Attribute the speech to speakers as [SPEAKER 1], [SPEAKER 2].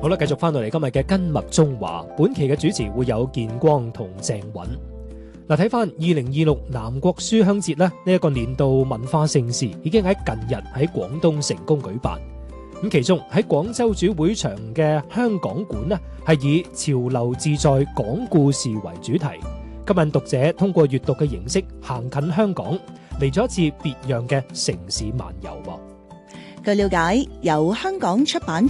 [SPEAKER 1] 啦，繼續翻到嚟今日嘅跟脈中華，本期嘅主持會有建光同鄭允。嗱，睇翻2026南國書香節咧，呢一個年度文化盛事已經喺近日喺廣東成功舉辦。咁其中喺廣州主會場嘅香港館呢，係以潮流自在講故事為主題，吸引讀者通過閱讀嘅形式行近香港，嚟咗一次別樣嘅城市漫遊。
[SPEAKER 2] 據了解，由香港出版